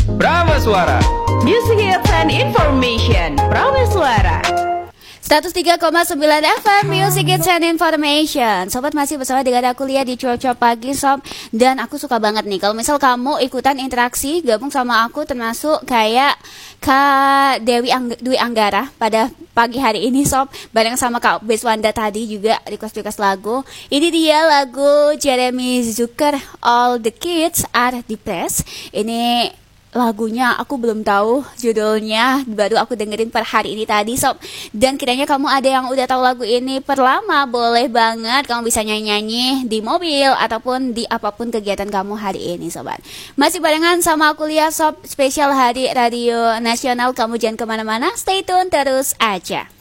Prameswara. Music Hits and Information. Prameswara 103,9 FM Music Hits and Information. Sobat masih bersama dengan aku Lia di Cuap-Cuap Pagi Sob. Dan aku suka banget nih kalau misal kamu ikutan interaksi gabung sama aku, termasuk kayak Kak Dwi Anggara pada pagi hari ini Sob, bareng sama Kak Beswanda tadi juga request lagu. Ini dia lagu Jeremy Zucker, All the Kids Are Depressed. Ini lagunya aku belum tahu judulnya, baru aku dengerin per hari ini tadi Sob. Dan kiranya kamu ada yang udah tahu lagu ini per lama, boleh banget kamu bisa nyanyi-nyanyi di mobil ataupun di apapun kegiatan kamu hari ini Sobat. Masih barengan sama aku Lia Sob, spesial Hari Radio Nasional. Kamu jangan kemana-mana, stay tune terus aja.